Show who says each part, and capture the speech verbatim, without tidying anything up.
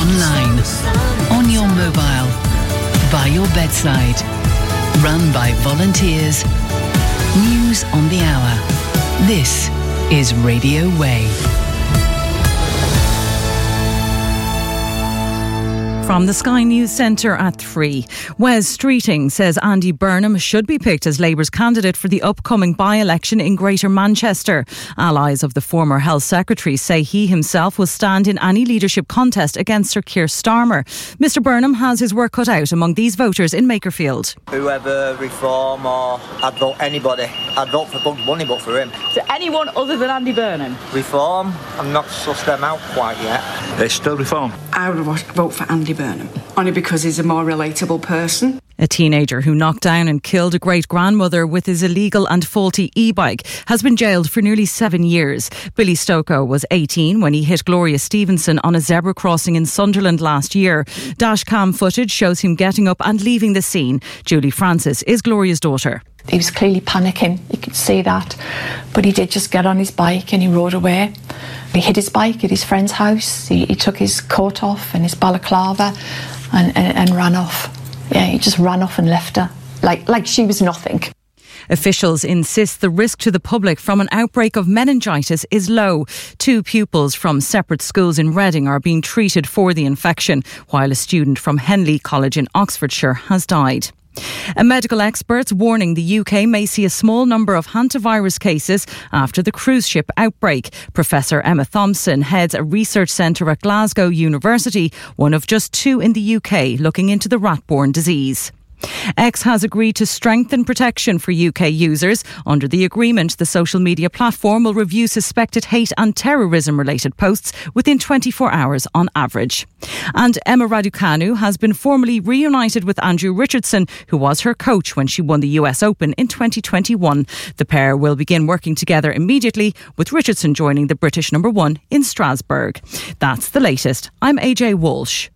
Speaker 1: online, on your mobile, by your bedside. Run by volunteers. News on the hour. This is Radio Way.
Speaker 2: From the Sky News Centre at three. Wes Streeting says Andy Burnham should be picked as Labour's candidate for the upcoming by-election in Greater Manchester. Allies of the former Health Secretary say he himself will stand in any leadership contest against Sir Keir Starmer. Mr Burnham has his work cut out among these voters in Makerfield.
Speaker 3: Whoever, Reform or I'd vote anybody. I'd vote for Bugs Bunny but for him.
Speaker 4: So anyone other than Andy Burnham?
Speaker 3: Reform, I'm not sussed them out quite yet.
Speaker 5: It's still Reform.
Speaker 6: I would vote for Andy Burnham, only because he's a more relatable person.
Speaker 2: A teenager who knocked down and killed a great-grandmother with his illegal and faulty e-bike has been jailed for nearly seven years. Billy Stocco was eighteen when he hit Gloria Stevenson on a zebra crossing in Sunderland last year. Dashcam footage shows him getting up and leaving the scene. Julie Francis is Gloria's daughter.
Speaker 7: He was clearly panicking, you could see that. But he did just get on his bike and he rode away. He hid his bike at his friend's house. He, he took his coat off and his balaclava and, and, and ran off. Yeah, he just ran off and left her, like, like she was nothing.
Speaker 2: Officials insist the risk to the public from an outbreak of meningitis is low. Two pupils from separate schools in Reading are being treated for the infection, while a student from Henley College in Oxfordshire has died. A medical expert's warning the U K may see a small number of hantavirus cases after the cruise ship outbreak. Professor Emma Thompson heads a research centre at Glasgow University, one of just two in the U K looking into the rat-borne disease. X has agreed to strengthen protection for U K users. Under the agreement, the social media platform will review suspected hate and terrorism-related posts within twenty-four hours on average. And Emma Raducanu has been formally reunited with Andrew Richardson, who was her coach when she won the U S Open in twenty twenty-one. The pair will begin working together immediately, with Richardson joining the British number one in Strasbourg. That's the latest. I'm A J Walsh.